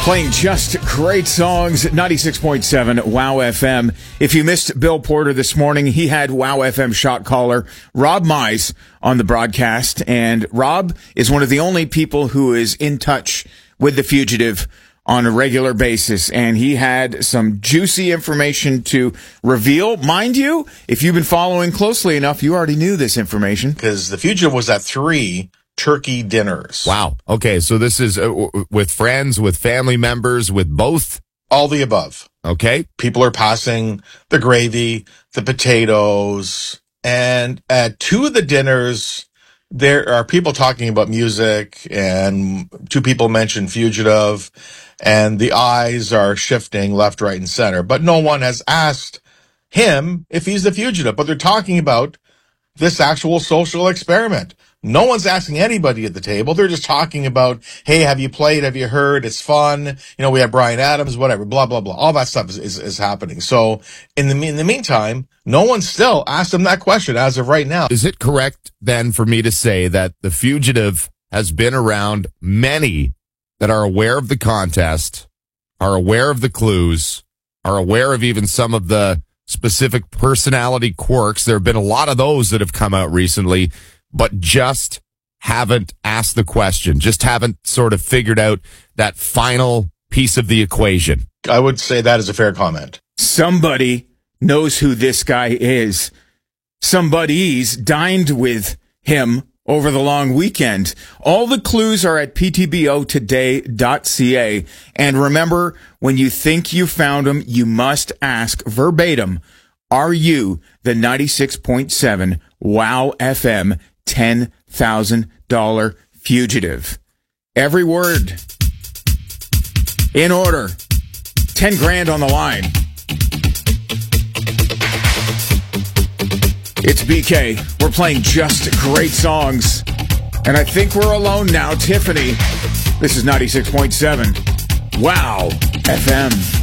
Playing just great songs, 96.7 WOW FM. If you missed Bill Porter this morning, he had WOW FM shot caller Rob Mize on the broadcast. And Rob is one of the only people who is in touch with the fugitive on a regular basis. And he had some juicy information to reveal. Mind you, if you've been following closely enough, you already knew this information. Because the fugitive was at 3 turkey dinners. Wow. Okay, so this is with friends, with family members, with both? All the above. Okay. People are passing the gravy, the potatoes, and at 2 of the dinners, there are people talking about music, and 2 people mentioned fugitive, and the eyes are shifting left, right, and center. But no one has asked him if he's the fugitive, but they're talking about this actual social experiment. No one's asking anybody at the table. They're just talking about, hey, have you played? Have you heard? It's fun. You know, we have Bryan Adams, whatever, blah, blah, blah. All that stuff is happening. So in the meantime, no one still asked him that question as of right now. Is it correct then for me to say that the fugitive has been around many that are aware of the contest, are aware of the clues, are aware of even some of the specific personality quirks? There have been a lot of those that have come out recently, but just haven't asked the question, just haven't sort of figured out that final piece of the equation. I would say that is a fair comment. Somebody knows who this guy is. Somebody's dined with him over the long weekend. All the clues are at ptbotoday.ca. And remember, when you think you found him, you must ask verbatim, are you the 96.7 WOW FM $10,000 fugitive? Every word in order. 10 grand on the line. It's BK. We're playing just great songs. And I think we're alone now. Tiffany. This is 96.7 WOW FM.